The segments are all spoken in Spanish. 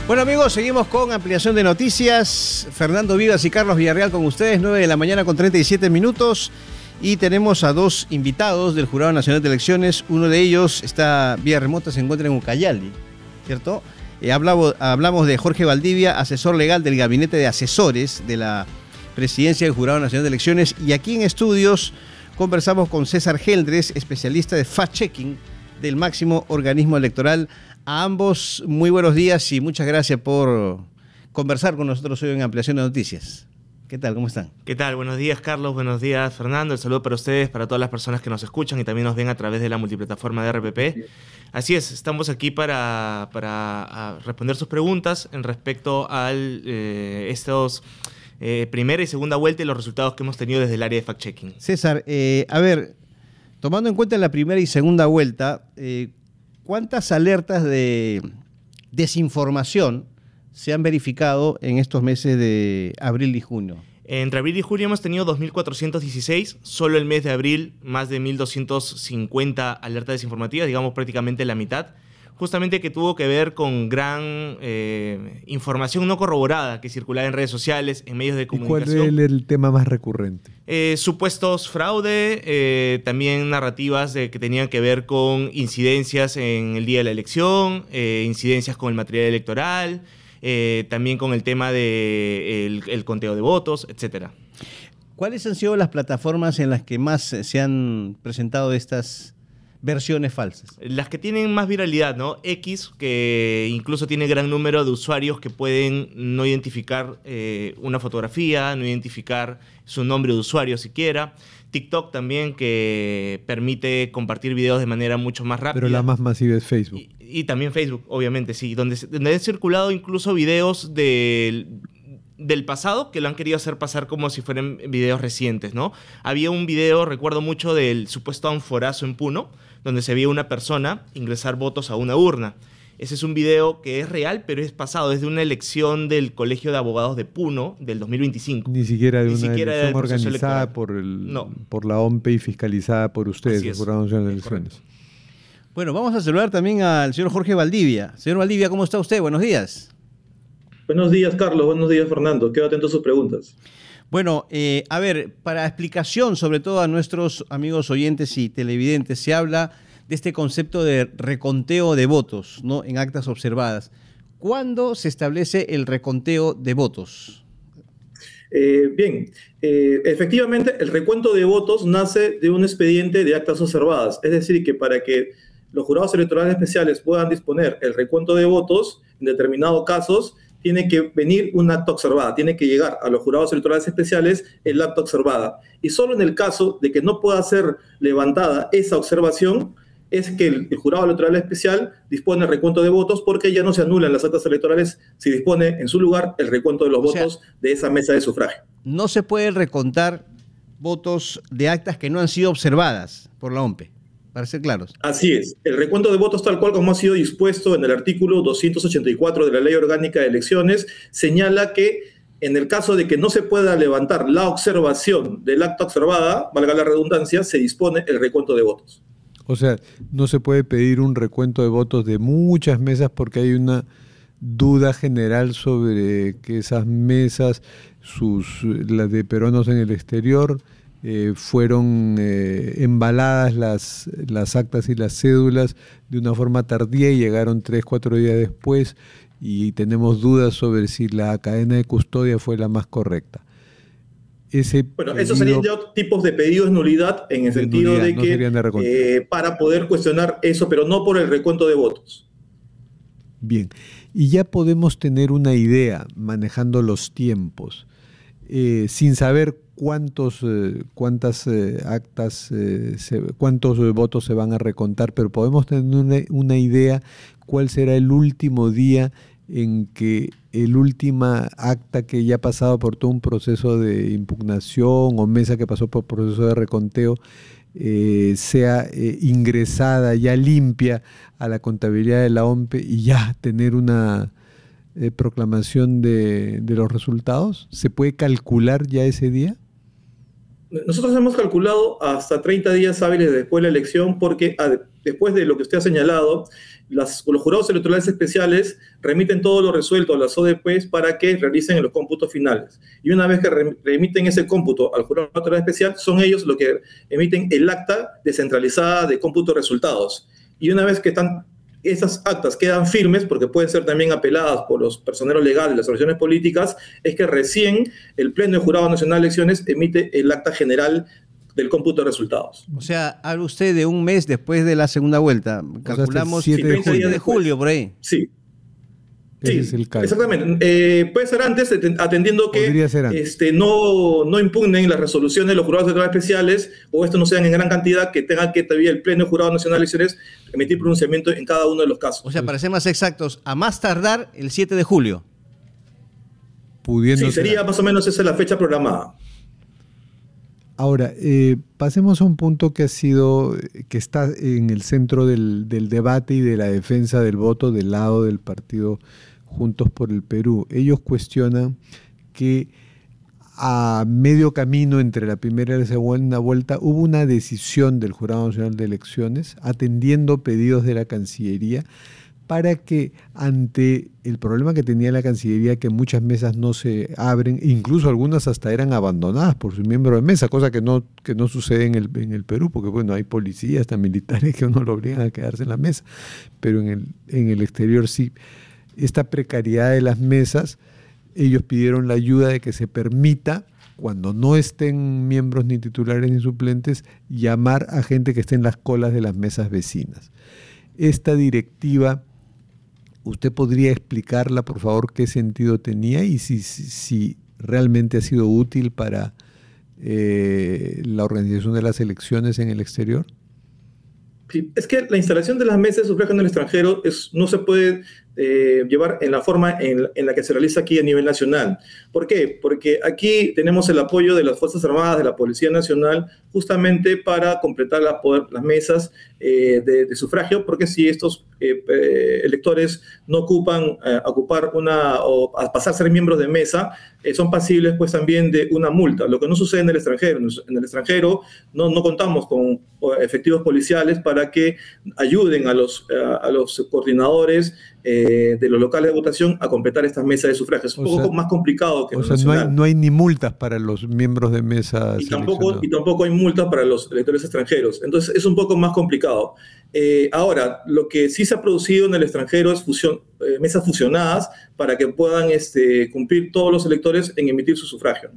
Bueno amigos, seguimos con ampliación de noticias. Fernando Vivas y Carlos Villarreal con ustedes, 9 de la mañana con 37 minutos. Y tenemos a dos invitados del Jurado Nacional de Elecciones. Uno de ellos está vía remota, se encuentra en Ucayali, ¿cierto? Hablamos de Jorge Valdivia, asesor legal del Gabinete de Asesores de la Presidencia del Jurado Nacional de Elecciones. Y aquí en estudios conversamos con César Geldres, especialista de fact-checking del máximo organismo electoral. A ambos, muy buenos días y muchas gracias por conversar con nosotros hoy en Ampliación de Noticias. ¿Qué tal? ¿Cómo están? ¿Qué tal? Buenos días, Carlos. Buenos días, Fernando. El saludo para ustedes, para todas las personas que nos escuchan y también nos ven a través de la multiplataforma de RPP. Así es, estamos aquí para responder sus preguntas en respecto a estos primera y segunda vuelta y los resultados que hemos tenido desde el área de fact-checking. César, a ver, tomando en cuenta la primera y segunda vuelta, ¿cuántas alertas de desinformación se han verificado en estos meses de abril y junio? Entre abril y junio hemos tenido 2.416, solo el mes de abril más de 1.250 alertas desinformativas, digamos prácticamente la mitad, justamente que tuvo que ver con gran información no corroborada que circulaba en redes sociales, en medios de comunicación. ¿Y cuál es el tema más recurrente? Supuestos fraude, también narrativas que tenían que ver con incidencias en el día de la elección, incidencias con el material electoral, también con el tema del el conteo de votos, etcétera. ¿Cuáles han sido las plataformas en las que más se han presentado estas versiones falsas? Las que tienen más viralidad, ¿no? X, que incluso tiene gran número de usuarios que pueden no identificar una fotografía, no identificar su nombre de usuario siquiera. TikTok también, que permite compartir videos de manera mucho más rápida. Pero la más masiva es Facebook. Y también Facebook, obviamente, sí. Donde han circulado incluso videos del pasado que lo han querido hacer pasar como si fueran videos recientes, ¿no? Había un video, recuerdo mucho, del supuesto anforazo en Puno, donde se veía una persona ingresar votos a una urna. Ese es un video que es real, pero es pasado desde una elección del Colegio de Abogados de Puno del 2025. Ni siquiera de una elección organizada por la OMPE y fiscalizada por ustedes, el Jurado Nacional de Elecciones. Bueno, vamos a saludar también al señor Jorge Valdivia. Señor Valdivia, ¿cómo está usted? Buenos días. Buenos días, Carlos. Buenos días, Fernando. Quedo atento a sus preguntas. Bueno, a ver, para explicación, sobre todo a nuestros amigos oyentes y televidentes, se habla de este concepto de reconteo de votos, ¿no?, en actas observadas. ¿Cuándo se establece el reconteo de votos? Efectivamente, el recuento de votos nace de un expediente de actas observadas. Es decir, que para que los jurados electorales especiales puedan disponer el recuento de votos, en determinados casos, tiene que venir un acta observada, tiene que llegar a los jurados electorales especiales el acta observada. Y solo en el caso de que no pueda ser levantada esa observación, es que el jurado electoral especial dispone el recuento de votos, porque ya no se anulan las actas electorales si dispone en su lugar el recuento de los votos de esa mesa de sufragio. No se puede recontar votos de actas que no han sido observadas por la OMPE, para ser claros. Así es. El recuento de votos, tal cual como ha sido dispuesto en el artículo 284 de la Ley Orgánica de Elecciones, señala que en el caso de que no se pueda levantar la observación del acta observada, valga la redundancia, se dispone el recuento de votos. O sea, no se puede pedir un recuento de votos de muchas mesas porque hay una duda general sobre que esas mesas, las de peruanos en el exterior, fueron embaladas las actas y las cédulas de una forma tardía y llegaron 3-4 días después, y tenemos dudas sobre si la cadena de custodia fue la más correcta. Esos serían ya tipos de pedidos de nulidad, en el sentido de que para poder cuestionar eso, pero no por el recuento de votos. Bien, y ya podemos tener una idea, manejando los tiempos, sin saber cuántas actas, cuántos votos se van a recontar, pero podemos tener una idea cuál será el último día en que el última acta que ya ha pasado por todo un proceso de impugnación o mesa que pasó por proceso de reconteo sea ingresada ya limpia a la contabilidad de la OMPE y ya tener una proclamación de los resultados? ¿Se puede calcular ya ese día? Nosotros hemos calculado hasta 30 días hábiles después de la elección porque después de lo que usted ha señalado, los jurados electorales especiales remiten todo lo resuelto a las ODPs para que realicen los cómputos finales. Y una vez que remiten ese cómputo al jurado electoral especial, son ellos los que emiten el acta descentralizada de cómputo de resultados. Y una vez que esas actas quedan firmes, porque pueden ser también apeladas por los personeros legales de las organizaciones políticas, es que recién el Pleno del Jurado Nacional de Elecciones emite el acta general del cómputo de resultados. O sea, habla usted de un mes después de la segunda vuelta. Calculamos 7 de julio, por ahí. Sí. Ese Sí, es el cálculo. Exactamente. Puede ser antes, atendiendo que no impugnen las resoluciones de los jurados electorales especiales o esto no sean en gran cantidad, que tenga que todavía el Pleno Jurado Nacional de Elecciones emitir pronunciamiento en cada uno de los casos. O sea, para ser más exactos, a más tardar el 7 de julio. Sí, sería más o menos esa la fecha programada. Ahora, pasemos a un punto que está en el centro del debate y de la defensa del voto del lado del partido Juntos por el Perú. Ellos cuestionan que a medio camino entre la primera y la segunda vuelta hubo una decisión del Jurado Nacional de Elecciones, atendiendo pedidos de la Cancillería, para que ante el problema que tenía la Cancillería, que muchas mesas no se abren, incluso algunas hasta eran abandonadas por sus miembros de mesa, cosa que no sucede en el Perú, porque bueno, hay policías, hasta militares que uno lo obligan a quedarse en la mesa, pero en el exterior sí. Esta precariedad de las mesas, ellos pidieron la ayuda de que se permita, cuando no estén miembros ni titulares ni suplentes, llamar a gente que esté en las colas de las mesas vecinas. Esta directiva, ¿usted podría explicarla, por favor, qué sentido tenía y si realmente ha sido útil para la organización de las elecciones en el exterior? Sí, es que la instalación de las mesas de sufragio en el extranjero no se puede llevar en la forma en la que se realiza aquí a nivel nacional. ¿Por qué? Porque aquí tenemos el apoyo de las Fuerzas Armadas, de la Policía Nacional, justamente para completar las mesas de sufragio, porque si estos electores no ocupan ocupar o pasar a ser miembros de mesa, son pasibles pues también de una multa, lo que no sucede en el extranjero. En el extranjero no contamos con efectivos policiales para que ayuden a los coordinadores de los locales de votación a completar estas mesas de sufragio. Es un poco más complicado que en el nacional. No hay ni multas para los miembros de mesa. Y tampoco hay multas para los electores extranjeros. Entonces es un poco más complicado. Ahora, lo que sí se ha producido en el extranjero es mesas fusionadas para que puedan cumplir todos los electores en emitir su sufragio.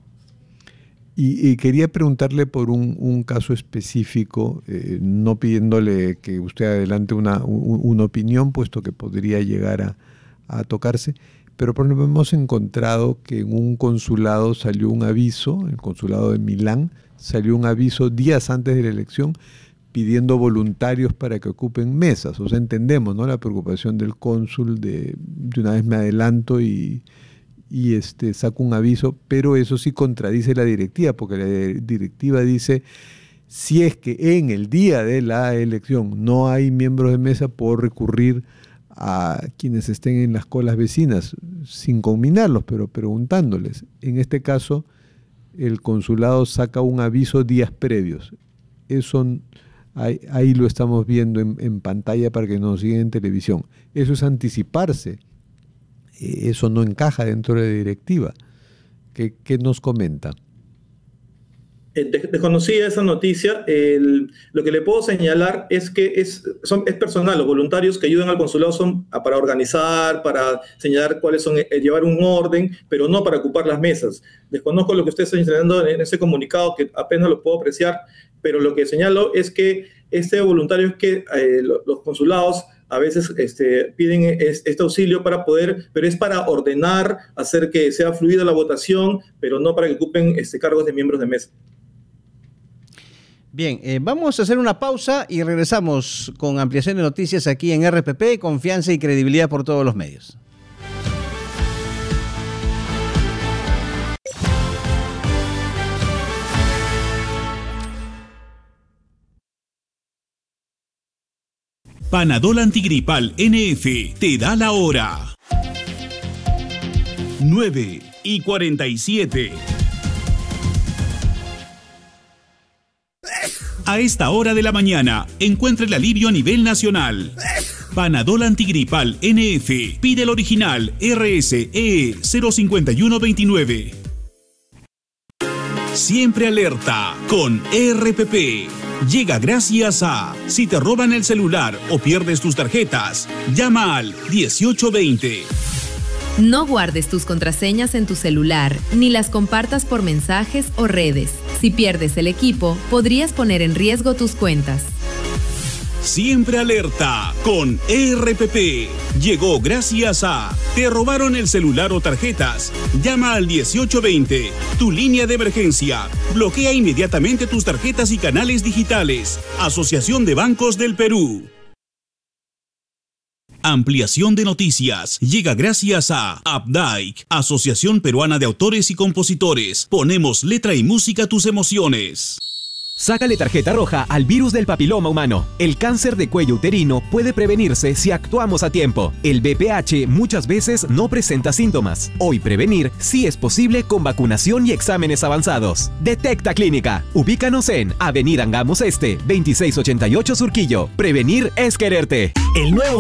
Y quería preguntarle por un caso específico, no pidiéndole que usted adelante una opinión, puesto que podría llegar a tocarse, pero por ejemplo hemos encontrado que en un consulado salió un aviso, el consulado de Milán, salió un aviso días antes de la elección pidiendo voluntarios para que ocupen mesas. O sea, entendemos, ¿no?, la preocupación del cónsul de una vez me adelanto y saco un aviso, pero eso sí contradice la directiva, porque la directiva dice, si es que en el día de la elección no hay miembros de mesa, puedo recurrir a quienes estén en las colas vecinas, sin conminarlos, pero preguntándoles. En este caso, el consulado saca un aviso días previos. Eso ahí lo estamos viendo en pantalla para que nos sigan en televisión. Eso es anticiparse. Eso no encaja dentro de la directiva. ¿Qué nos comenta? Desconocía esa noticia. Lo que le puedo señalar es que es personal. Los voluntarios que ayudan al consulado son para organizar, para señalar cuáles son, llevar un orden, pero no para ocupar las mesas. Desconozco lo que usted está señalando en ese comunicado, que apenas lo puedo apreciar, pero lo que señalo es que este voluntario es que los consulados a veces piden este auxilio pero es para ordenar, hacer que sea fluida la votación, pero no para que ocupen cargos de miembros de mesa. Bien, vamos a hacer una pausa y regresamos con ampliación de noticias aquí en RPP, confianza y credibilidad por todos los medios. Panadol Antigripal NF te da la hora. 9:47. A esta hora de la mañana, encuentra el alivio a nivel nacional. Panadol Antigripal NF. Pide el original RSE 05129. Siempre alerta con RPP. Llega gracias a: si te roban el celular o pierdes tus tarjetas, llama al 1820. No guardes tus contraseñas en tu celular, ni las compartas por mensajes o redes. Si pierdes el equipo, podrías poner en riesgo tus cuentas. Siempre alerta con RPP. Llegó gracias a: ¿te robaron el celular o tarjetas? Llama al 1820, tu línea de emergencia. Bloquea inmediatamente tus tarjetas y canales digitales. Asociación de Bancos del Perú. Ampliación de noticias llega gracias a Updike, Asociación Peruana de Autores y Compositores. Ponemos letra y música a tus emociones. Sácale tarjeta roja al virus del papiloma humano. El cáncer de cuello uterino puede prevenirse si actuamos a tiempo. El VPH muchas veces no presenta síntomas. Hoy prevenir sí es posible con vacunación y exámenes avanzados. Detecta Clínica. Ubícanos en Avenida Angamos Este, 2688 Surquillo. Prevenir es quererte. El nuevo